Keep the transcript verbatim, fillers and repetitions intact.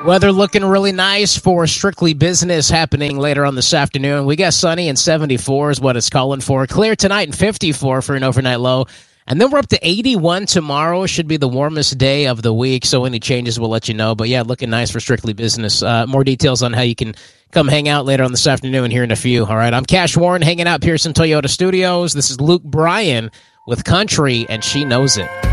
Weather looking really nice for Strictly Business happening later on this afternoon. We got sunny and seventy-four is what it's calling for. Clear tonight and fifty-four for an overnight low. And then we're up to eighty-one tomorrow. Should be the warmest day of the week, so any changes we'll let you know. But, yeah, looking nice for Strictly Business. Uh, more details on how you can come hang out later on this afternoon here in a few. All right, I'm Cash Warren hanging out Pearson Toyota Studios. This is Luke Bryan with Country, and She Knows It.